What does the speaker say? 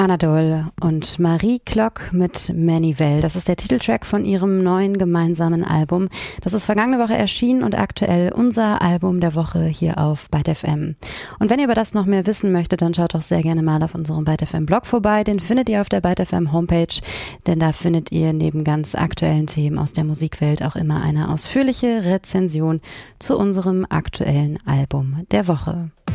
Anadol und Marie Klock mit Manivelle. Das ist der Titeltrack von ihrem neuen gemeinsamen Album. Das ist vergangene Woche erschienen und aktuell unser Album der Woche hier auf Byte FM. Und wenn ihr über das noch mehr wissen möchtet, dann schaut doch sehr gerne mal auf unserem Byte FM Blog vorbei. Den findet ihr auf der Byte FM Homepage, denn da findet ihr neben ganz aktuellen Themen aus der Musikwelt auch immer eine ausführliche Rezension zu unserem aktuellen Album der Woche.